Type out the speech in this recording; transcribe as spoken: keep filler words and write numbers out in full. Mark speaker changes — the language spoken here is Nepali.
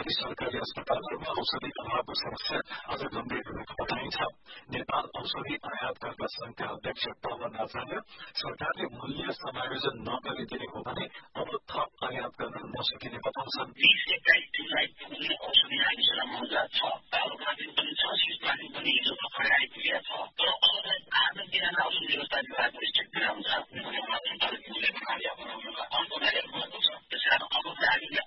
Speaker 1: केही सरकारी अस्पतालहरूमा औषधि अभावको समस्या अझ गम्भीर रहेको बताइन्छ। नेपाल औषधि आयातकर्ता संघका अध्यक्ष पवन आचार्य सरकारले मूल्य समायोजन नगरिदिने हो भने अब थप आयात गर्न नसकिने बताउँछन्।
Speaker 2: बीस एक्काइस जुलाई पुग्ने औषधि हामीसँग मौजा छ।